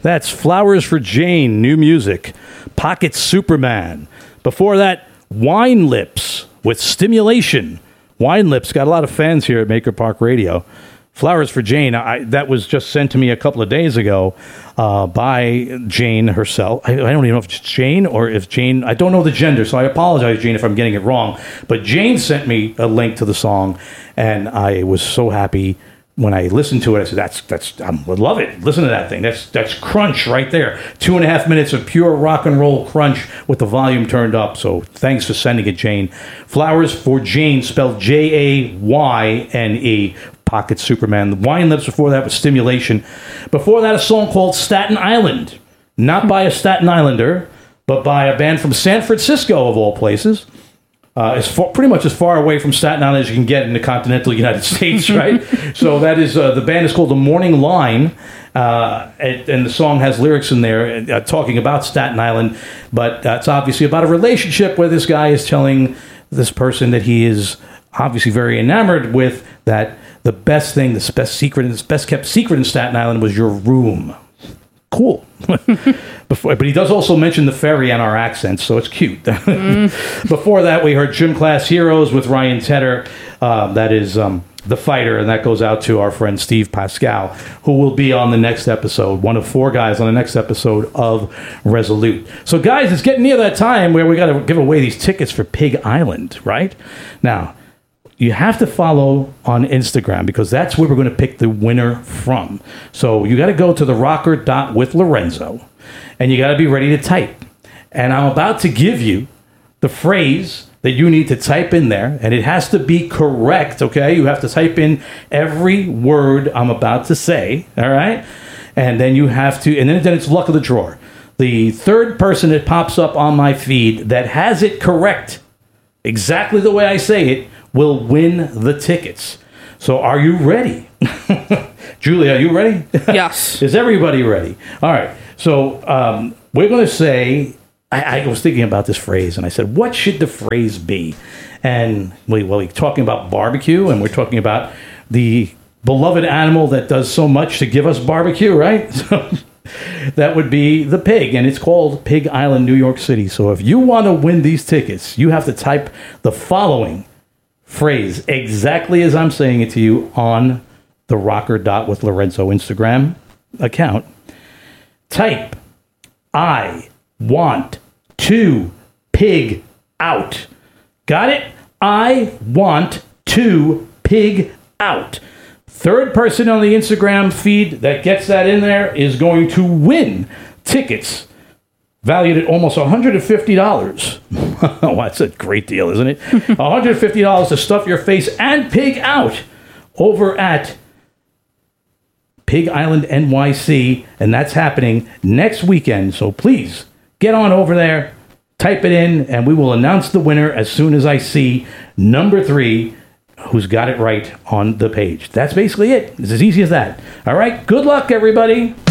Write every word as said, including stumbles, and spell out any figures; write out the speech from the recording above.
That's Flowers for Jane, new music. Pocket Superman. Before that, Wine Lips with Stimulation. Wine Lips got a lot of fans here at Maker Park Radio. Flowers for Jane, I, that was just sent to me a couple of days ago uh, by Jane herself. I, I don't even know if it's Jane or if Jane, I don't know the gender, so I apologize, Jane, if I'm getting it wrong. But Jane sent me a link to the song, and I was so happy when I listened to it. I said, that's, that's, I love it. Listen to that thing. That's, that's crunch right there. Two and a half minutes of pure rock and roll crunch with the volume turned up. So thanks for sending it, Jane. Flowers for Jane, spelled J A Y N E. Pocket Superman. The Wine Lips before that was Stimulation. Before that, a song called Staten Island. Not by a Staten Islander, but by a band from San Francisco, of all places. Uh, it's far, pretty much as far away from Staten Island as you can get in the continental United States, right? So that is, uh, the band is called The Morning Line, uh, and, and the song has lyrics in there uh, talking about Staten Island, but uh, it's obviously about a relationship where this guy is telling this person that he is obviously very enamored with, that the best thing, the best secret, the best kept secret in Staten Island was your room. Cool. Before, but he does also mention the ferry and our accents, so it's cute. Mm. Before that, we heard Gym Class Heroes with Ryan Tedder. Uh, that is um, The Fighter, and that goes out to our friend Steve Pascal, who will be on the next episode, one of four guys on the next episode of Resolute. So, guys, it's getting near that time where we got to give away these tickets for Pig Island, right? Now, you have to follow on Instagram because that's where we're going to pick the winner from. So you got to go to the rocker dot with Lorenzo, and you got to be ready to type. And I'm about to give you the phrase that you need to type in there, and it has to be correct, okay? You have to type in every word I'm about to say, all right? And then you have to, and then, then it's luck of the draw. The third person that pops up on my feed that has it correct, exactly the way I say it, will win the tickets. So are you ready? Julie, are you ready? Yes. Is everybody ready? All right. So um, we're going to say, I, I was thinking about this phrase, and I said, what should the phrase be? And we, well, we're talking about barbecue, and we're talking about the beloved animal that does so much to give us barbecue, right? So that would be the pig, and it's called Pig Island, New York City. So if you want to win these tickets, you have to type the following phrase exactly as I'm saying it to you on the rocker dot with Lorenzo Instagram account. Type, I want to pig out. Got it? I want to pig out. Third person on the Instagram feed that gets that in there is going to win tickets valued at almost one hundred fifty dollars. Oh, that's a great deal, isn't it? one hundred fifty dollars to stuff your face and pig out over at Pig Island N Y C, and that's happening next weekend. So please get on over there, type it in, and we will announce the winner as soon as I see number three who's got it right on the page. That's basically it. It's as easy as that. All right, good luck, everybody.